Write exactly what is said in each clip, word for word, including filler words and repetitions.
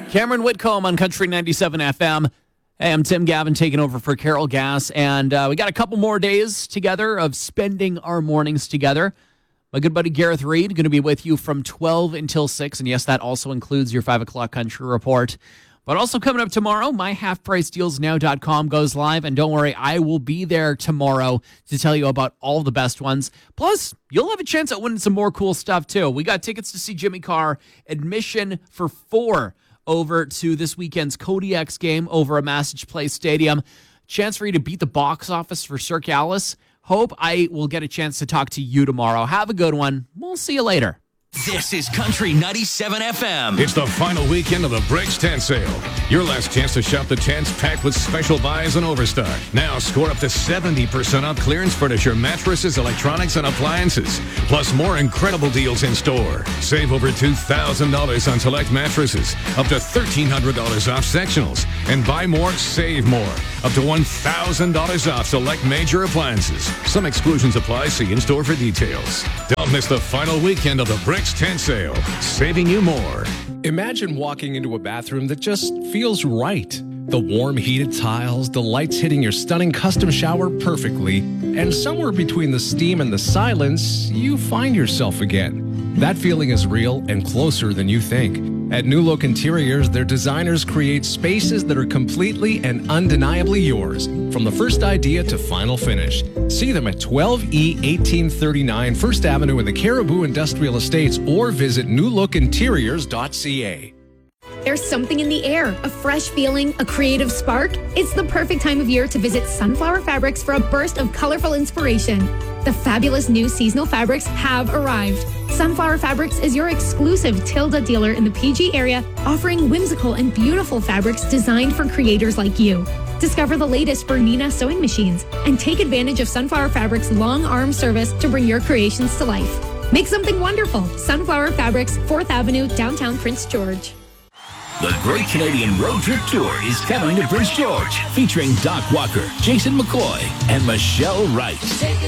Cameron Whitcomb on Country ninety-seven F M. Hey, I'm Tim Gavin taking over for Carol Gass, and uh, we got a couple more days together of spending our mornings together. My good buddy Gareth Reed going to be with you from twelve until six, and yes, that also includes your five o'clock Country Report. But also coming up tomorrow, my half price deals now dot com goes live, and don't worry, I will be there tomorrow to tell you about all the best ones. Plus, you'll have a chance at winning some more cool stuff, too. We got tickets to see Jimmy Carr, admission for four over to this weekend's Kodiak's game over at Massage Place Stadium. Chance for you to beat the box office for Cirque Alice. Hope I will get a chance to talk to you tomorrow. Have a good one. We'll see you later. This is Country ninety-seven F M. It's the final weekend of the Bricks Tent Sale. Your last chance to shop the tents packed with special buys and overstock. Now score up to seventy percent off clearance furniture, mattresses, electronics, and appliances. Plus more incredible deals in store. Save over two thousand dollars on select mattresses. Up to thirteen hundred dollars off sectionals. And buy more, save more. Up to one thousand dollars off select major appliances. Some exclusions apply. See in-store for details. Don't miss the final weekend of the Bricks Tent Sale, saving you more. Imagine walking into a bathroom that just feels right. The warm heated tiles, the lights hitting your stunning custom shower perfectly, and somewhere between the steam and the silence, you find yourself again. That feeling is real and closer than you think. At New Look Interiors, their designers create spaces that are completely and undeniably yours, from the first idea to final finish. See them at twelve E eighteen thirty-nine First Avenue in the Caribou Industrial Estates, or visit new look interiors dot c a. There's something in the air, a fresh feeling, a creative spark. It's the perfect time of year to visit Sunflower Fabrics for a burst of colorful inspiration. The fabulous new seasonal fabrics have arrived. Sunflower Fabrics is your exclusive Tilda dealer in the P G area, offering whimsical and beautiful fabrics designed for creators like you. Discover the latest Bernina sewing machines and take advantage of Sunflower Fabrics' long arm service to bring your creations to life. Make something wonderful. Sunflower Fabrics, fourth Avenue, downtown Prince George. The Great Canadian Road Trip Tour is coming to Prince George, featuring Doc Walker, Jason McCoy, and Michelle Wright.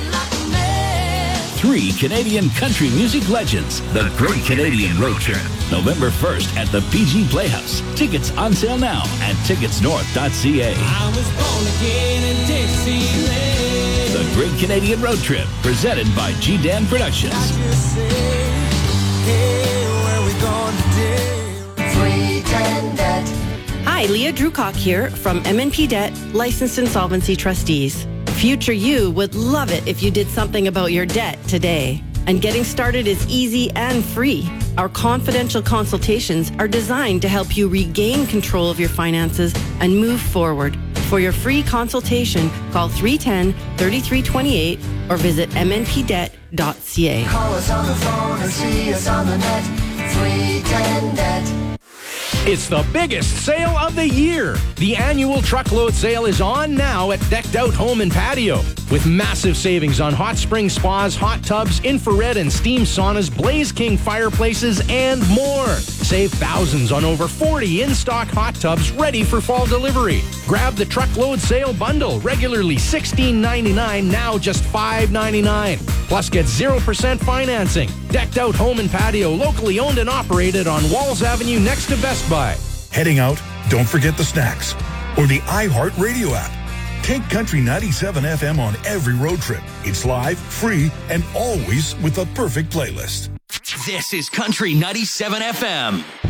Three Canadian country music legends. The Great Canadian Road Trip, November first at the P G Playhouse. Tickets on sale now at tickets north dot c a. I was born again in Dixieland. The Great Canadian Road Trip, presented by G Dan Productions. Hi, Leah Drucock here from M and P Debt, Licensed Insolvency Trustees. Future you would love it if you did something about your debt today. And getting started is easy and free. Our confidential consultations are designed to help you regain control of your finances and move forward. For your free consultation, call three one zero, three three two eight or visit m n p debt dot c a. Call us on the phone or see us on the net. three ten debt. It's the biggest sale of the year. The annual truckload sale is on now at Decked Out Home and Patio. With massive savings on hot spring spas, hot tubs, infrared and steam saunas, Blaze King fireplaces, and more. Save thousands on over forty in-stock hot tubs ready for fall delivery. Grab the truckload sale bundle, regularly sixteen ninety-nine, now just five ninety-nine. Plus get zero percent financing. Decked Out Home and Patio, locally owned and operated on Walls Avenue next to Best Buy. Heading out? Don't forget the snacks or the iHeartRadio app. Take Country ninety-seven F M on every road trip. It's live, free, and always with the perfect playlist. This is Country ninety-seven F M.